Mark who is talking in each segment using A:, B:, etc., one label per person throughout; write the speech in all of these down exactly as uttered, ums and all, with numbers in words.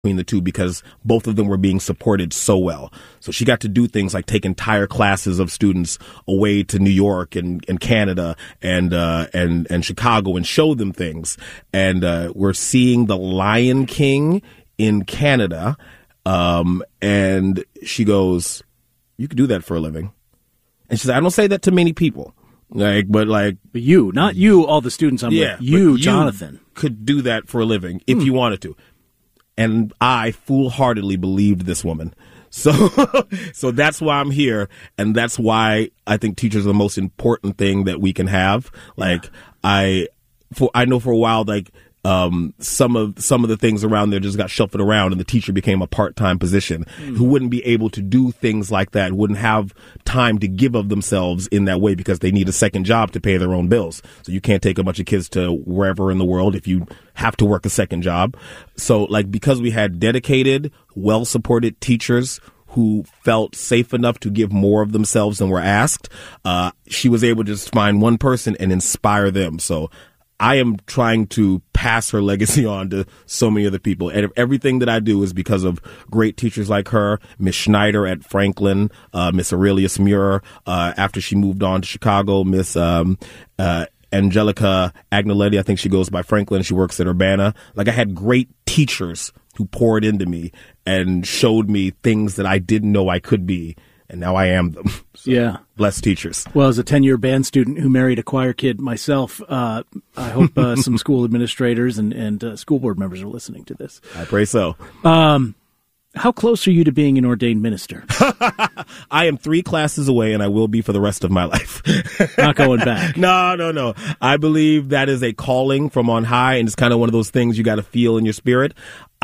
A: between the two because both of them were being supported so well. So she got to do things like take entire classes of students away to New York and, and Canada and uh, and and Chicago and show them things. And uh, we're seeing The Lion King in Canada. Um, and she goes, "You could do that for a living." And she said, "I don't say that to many people." Like, but like,
B: but you, not you, all the students I'm
A: yeah,
B: with. You,
A: you
B: Jonathan,
A: could do that for a living if mm. you wanted to. And I foolhardily believed this woman. So, so that's why I'm here. And that's why I think teachers are the most important thing that we can have. Like, yeah. I, for, I know for a while, like, um, some of, some of the things around there just got shuffled around and the teacher became a part-time position mm. who wouldn't be able to do things like that, wouldn't have time to give of themselves in that way because they need a second job to pay their own bills. So you can't take a bunch of kids to wherever in the world if you have to work a second job. So like, because we had dedicated, well-supported teachers who felt safe enough to give more of themselves than were asked, uh, she was able to just find one person and inspire them. So I am trying to pass her legacy on to so many other people. And everything that I do is because of great teachers like her, Miss Schneider at Franklin, uh, Miss Aurelius Muir, uh, after she moved on to Chicago, Miss, um, uh, Angelica Agnoletti, I think she goes by Franklin. She works at Urbana. Like, I had great teachers who poured into me and showed me things that I didn't know I could be. And now I am them. So,
B: yeah.
A: Bless teachers.
B: Well, as a ten-year band student who married a choir kid myself, uh, I hope uh, some school administrators and, and uh, school board members are listening to this.
A: I pray so.
B: Um, how close are you to being an ordained minister?
A: I am three classes away, and I will be for the rest of my life.
B: Not going back.
A: No, no, no. I believe that is a calling from on high, and it's kind of one of those things you got to feel in your spirit.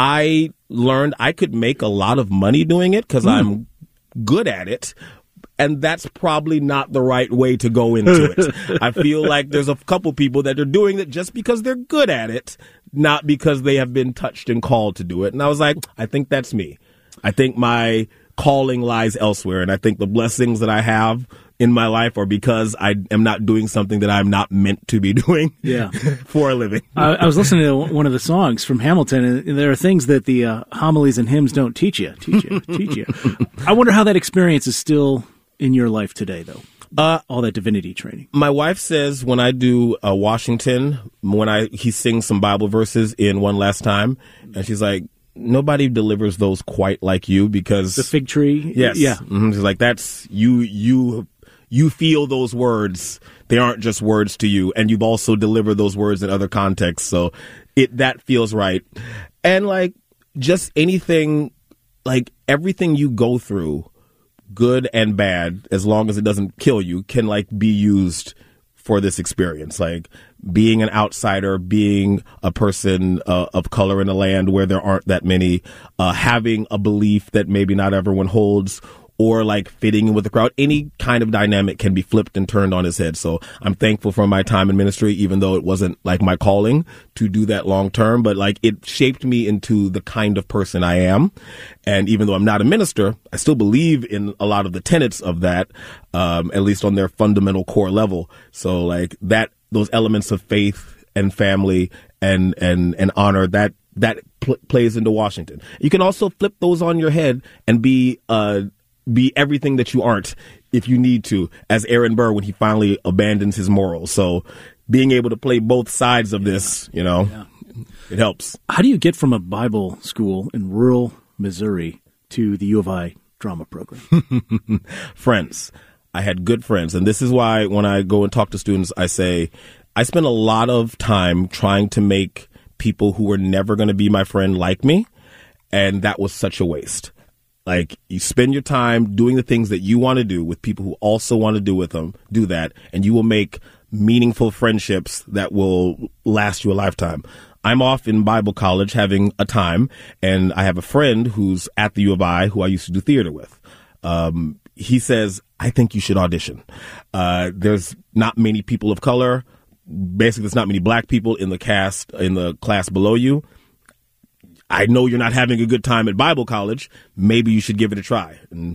A: I learned I could make a lot of money doing it because mm. I'm good at it. And that's probably not the right way to go into it. I feel like there's a couple people that are doing it just because they're good at it, not because they have been touched and called to do it. And I was like, I think that's me. I think my calling lies elsewhere. And I think the blessings that I have in my life are because I am not doing something that I'm not meant to be doing
B: yeah.
A: for a living.
B: I, I was listening to one of the songs from Hamilton, and there are things that the uh, homilies and hymns don't teach you. Teach you. teach you. I wonder how that experience is still in your life today, though. Uh, all that divinity training.
A: My wife says when I do uh, Washington, when I he sings some Bible verses in One Last Time, and she's like, nobody delivers those quite like you because
B: the fig tree.
A: Yes,
B: yeah.
A: Mm-hmm. She's like, that's you. You you feel those words. They aren't just words to you, and you've also delivered those words in other contexts. So it that feels right, and like just anything, like everything you go through, good and bad, as long as it doesn't kill you, can like be used for this experience. Like being an outsider, being a person uh, of color in a land where there aren't that many, uh, having a belief that maybe not everyone holds, or like fitting in with the crowd. Any kind of dynamic can be flipped and turned on its head. So I'm thankful for my time in ministry, even though it wasn't like my calling to do that long term, but like it shaped me into the kind of person I am. And even though I'm not a minister, I still believe in a lot of the tenets of that, um, at least on their fundamental core level. So like that, those elements of faith and family and, and, and honor, that, that pl- plays into Washington. You can also flip those on your head and be, uh, be everything that you aren't if you need to, as Aaron Burr when he finally abandons his morals. So being able to play both sides of this, you know, yeah. it helps.
B: How do you get from a Bible school in rural Missouri to the U of I drama program?
A: Friends. I had good friends. And this is why when I go and talk to students, I say, I spend a lot of time trying to make people who were never going to be my friend like me. And that was such a waste. Like, you spend your time doing the things that you want to do with people who also want to do with them, do that, and you will make meaningful friendships that will last you a lifetime. I'm off in Bible college having a time, and I have a friend who's at the U of I who I used to do theater with. Um, he says, I think you should audition. Uh, there's not many people of color. Basically, there's not many black people in the cast, in the class below you. I know you're not having a good time at Bible college. Maybe you should give it a try. And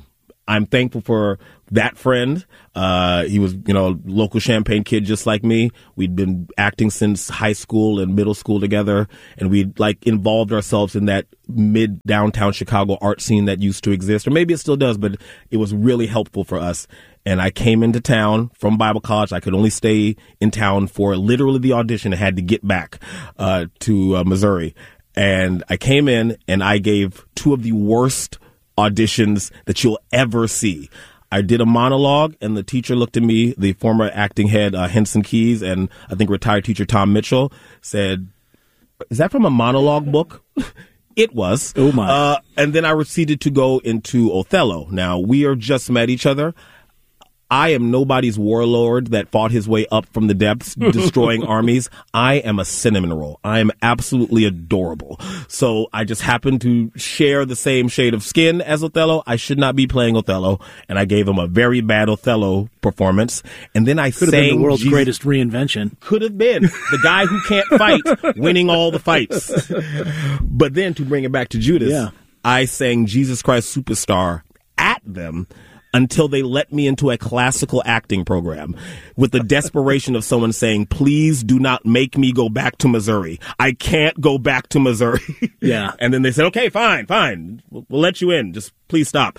A: I'm thankful for that friend. Uh, he was, you know, a local Champaign kid just like me. We'd been acting since high school and middle school together, and we'd like involved ourselves in that mid downtown Chicago art scene that used to exist, or maybe it still does, but it was really helpful for us. And I came into town from Bible college. I could only stay in town for literally the audition. I had to get back uh, to uh, Missouri. And I came in and I gave two of the worst auditions that you'll ever see. I did a monologue, and the teacher looked at me, the former acting head, uh, Henson Keys, and I think retired teacher Tom Mitchell, said, "Is that from a monologue book?" It was.
B: Oh, my.
A: Uh, and then I proceeded to go into Othello. Now, we are just met each other. I am nobody's warlord that fought his way up from the depths, destroying armies. I am a cinnamon roll. I am absolutely adorable. So I just happen to share the same shade of skin as Othello. I should not be playing Othello, and I gave him a very bad Othello performance. And then I
B: could
A: sang
B: have been the world's
A: Jesus-
B: greatest reinvention.
A: Could have been the guy who can't fight, winning all the fights. But then to bring it back to Judas,
B: Yeah.
A: I sang Jesus Christ Superstar at them until they let me into a classical acting program with the desperation of someone saying, "Please do not make me go back to Missouri. I can't go back to Missouri."
B: Yeah.
A: And then they said, "Okay, fine, fine. We'll, we'll let you in. Just please stop."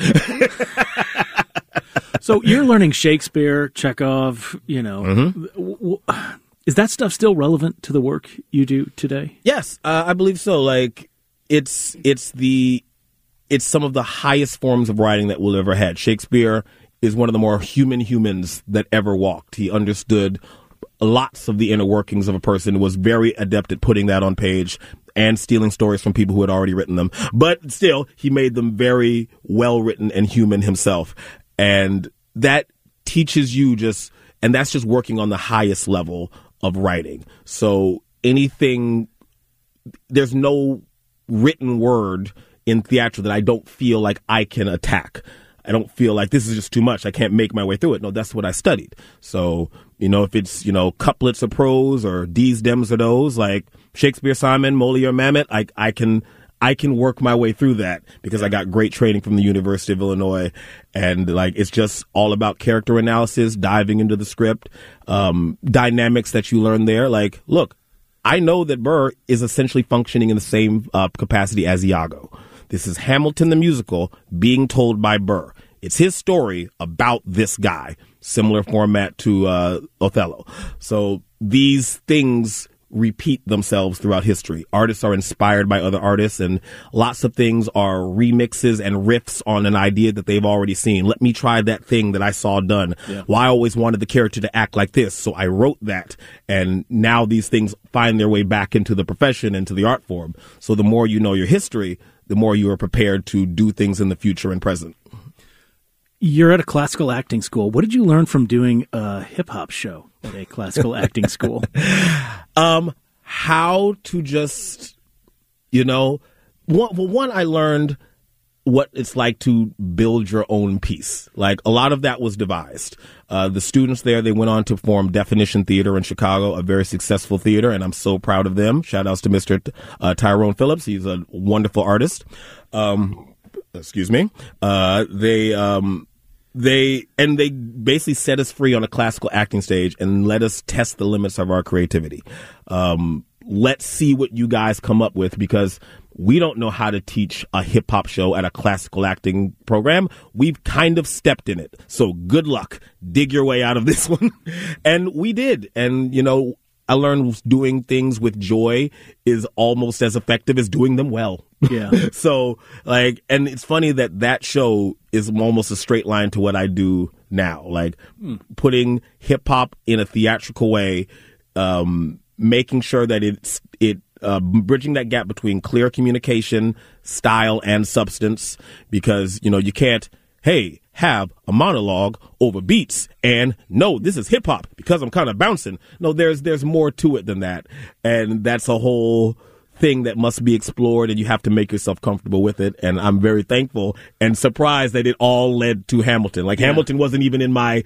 B: So you're learning Shakespeare, Chekhov, you know.
A: Mm-hmm.
B: W- w- Is that stuff still relevant to the work you do today?
A: Yes, uh, I believe so. Like, it's it's the it's some of the highest forms of writing that we'll ever had. Shakespeare is one of the more human humans that ever walked. He understood lots of the inner workings of a person, was very adept at putting that on page and stealing stories from people who had already written them. But still, he made them very well written and human himself. And that teaches you just, and that's just working on the highest level of writing. So anything, there's no written word in theater that I don't feel like I can attack. I don't feel like this is just too much. I can't make my way through it. No, that's what I studied. So, you know, if it's, you know, couplets of prose or D's, Dems, or those, like Shakespeare, Simon, Molière, Mamet, I, I can, I can work my way through that because I got great training from the University of Illinois. And like, it's just all about character analysis, diving into the script, um, dynamics that you learn there. Like, look, I know that Burr is essentially functioning in the same uh, capacity as Iago. This is Hamilton the musical being told by Burr. It's his story about this guy, similar format to uh, Othello. So these things repeat themselves throughout history. Artists are inspired by other artists, and lots of things are remixes and riffs on an idea that they've already seen. Let me try that thing that I saw done.
B: Yeah.
A: Well, I always wanted the character to act like this, so I wrote that. And now these things find their way back into the profession, into the art form. So the more you know your history, the more you are prepared to do things in the future and present.
B: You're at a classical acting school. What did you learn from doing a hip-hop show at a classical acting school?
A: Um, how to just, you know, one, well, one, I learned what it's like to build your own piece. Like, a lot of that was devised. Uh, the students there, they went on to form Definition Theater in Chicago, a very successful theater, and I'm so proud of them. Shout outs to Mister T- uh, Tyrone Phillips. He's a wonderful artist. Um, excuse me. Uh, they, um, They and they basically set us free on a classical acting stage and let us test the limits of our creativity. Um, let's see what you guys come up with, because we don't know how to teach a hip hop show at a classical acting program. We've kind of stepped in it. So good luck. Dig your way out of this one. And we did. And, you know, I learned doing things with joy is almost as effective as doing them well.
B: Yeah.
A: So, like, and it's funny that that show is almost a straight line to what I do now. Like, mm. putting hip hop in a theatrical way, um, making sure that it's, it, uh, bridging that gap between clear communication, style, and substance, because, you know, you can't, hey, have a monologue over beats and no, this is hip hop because I'm kind of bouncing. No, there's there's more to it than that. And that's a whole thing that must be explored, and you have to make yourself comfortable with it. And I'm very thankful and surprised that it all led to Hamilton. Like, yeah. Hamilton wasn't even in my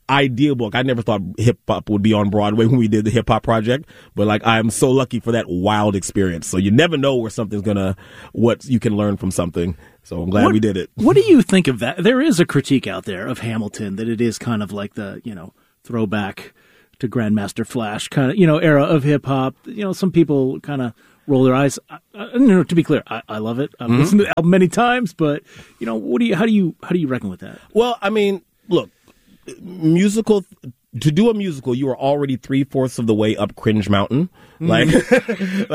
A: idea book. I never thought hip hop would be on Broadway when we did the Hip Hop Project, but like I'm so lucky for that wild experience. So you never know where something's gonna, what you can learn from something. So I'm glad
B: what,
A: we did it.
B: What do you think of that? There is a critique out there of Hamilton that it is kind of like the, you know, throwback to Grandmaster Flash kind of, you know, era of hip hop. You know, some people kind of roll their eyes. I, I, you know, to be clear, I, I love it. I've mm-hmm. listened to the album many times, but you know, what do you? How do you? How do you reckon with that?
A: Well, I mean, look, musical. To do a musical, you are already three fourths of the way up Cringe Mountain. Like, mm.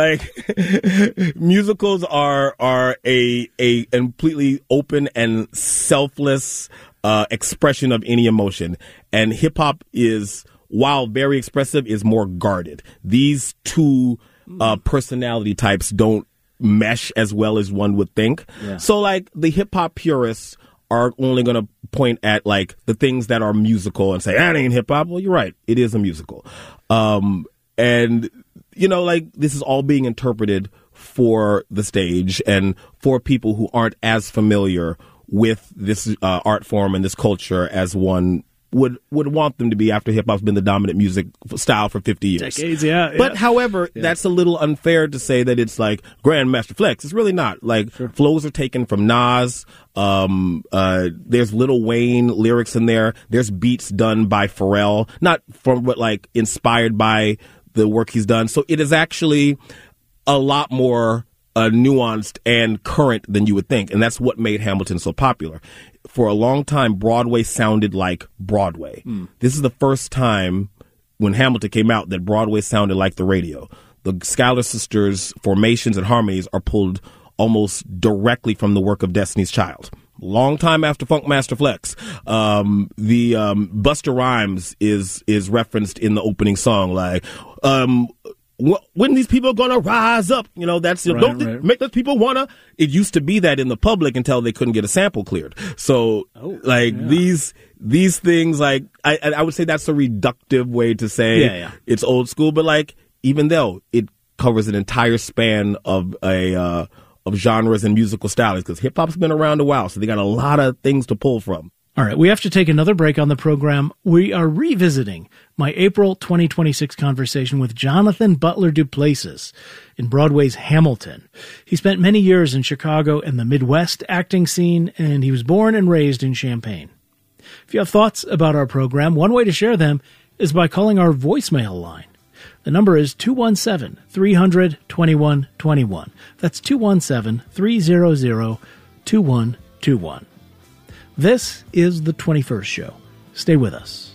A: like musicals are are a a completely open and selfless uh, expression of any emotion, and hip hop is, while very expressive, is more guarded. These two uh, personality types don't mesh as well as one would think. Yeah. So, like, the hip hop purists are only going to point at like the things that are musical and say, that ain't hip hop. Well, you're right. It is a musical. Um, and, you know, like this is all being interpreted for the stage and for people who aren't as familiar with this uh, art form and this culture as one would would want them to be after hip hop's been the dominant music style for fifty years.
B: Decades, yeah.
A: But
B: yeah.
A: however,
B: yeah.
A: that's a little unfair to say that it's like Grandmaster Flex. It's really not. Like sure. flows are taken from Nas. Um, uh, there's Lil Wayne lyrics in there. There's beats done by Pharrell, not from but like inspired by the work he's done. So it is actually a lot more uh, nuanced and current than you would think, and that's what made Hamilton so popular. For a long time, Broadway sounded like Broadway. Mm. This is the first time when Hamilton came out that Broadway sounded like the radio. The Schuyler Sisters' formations and harmonies are pulled almost directly from the work of Destiny's Child. Long time after Funkmaster Flex, um, the um, Busta Rhymes is is referenced in the opening song, like. Um, When these people are gonna rise up, you know, that's, right, don't right. make those people wanna. It used to be that in the public until they couldn't get a sample cleared. So, oh, like yeah. these these things, like I I would say that's a reductive way to say
B: yeah, yeah.
A: it's old school, but like even though it covers an entire span of a uh, of genres and musical styles, because hip hop's been around a while, so they got a lot of things to pull from.
B: All right, we have to take another break on the program. We are revisiting my April twenty twenty-six conversation with Jonathan Butler Duplessis in Broadway's Hamilton. He spent many years in Chicago and the Midwest acting scene, and he was born and raised in Champaign. If you have thoughts about our program, one way to share them is by calling our voicemail line. The number is two one seven, three hundred, twenty-one twenty-one. That's two one seven, three hundred, twenty-one twenty-one. This is The twenty-first Show. Stay with us.